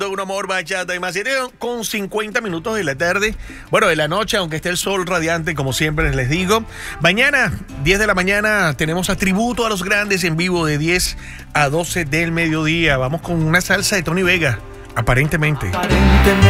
Un amor, bachata y más. 7:50 de la tarde. Bueno, de la noche, aunque esté el sol radiante, como siempre les digo. Mañana, 10 de la mañana, tenemos a tributo a los grandes en vivo de 10 a 12 del mediodía. Vamos con una salsa de Tony Vega, aparentemente.